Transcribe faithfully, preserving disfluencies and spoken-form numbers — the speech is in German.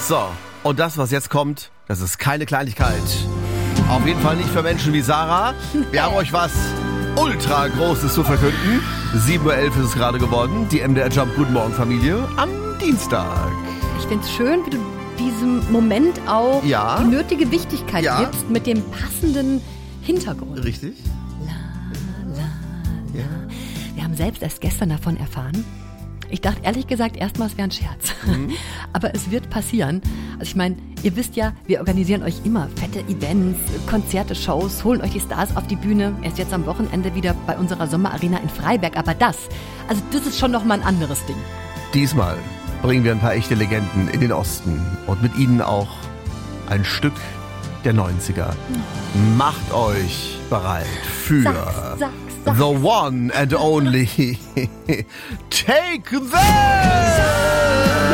So, und das, was jetzt kommt, das ist keine Kleinigkeit. Auf jeden Fall nicht für Menschen wie Sarah. Wir haben euch was ultra Großes zu verkünden. sieben Uhr elf ist es gerade geworden. Die M D R Jump Guten Morgen Familie am Dienstag. Ich finde es schön, wie du diesem Moment auch ja. die nötige Wichtigkeit ja. gibst mit dem passenden Hintergrund. Richtig. La, la, la. Ja. Wir haben selbst erst gestern davon erfahren. Ich dachte ehrlich gesagt erstmal, es wäre ein Scherz. Mhm. Aber es wird passieren. Also ich meine, ihr wisst ja, wir organisieren euch immer fette Events, Konzerte, Shows, holen euch die Stars auf die Bühne. Erst jetzt am Wochenende wieder bei unserer Sommerarena in Freiberg. Aber das, also das ist schon nochmal ein anderes Ding. Diesmal bringen wir ein paar echte Legenden in den Osten und mit ihnen auch ein Stück der neunziger. Oh. Macht euch bereit für sag's, sag's, sag's. The One and Only Take That!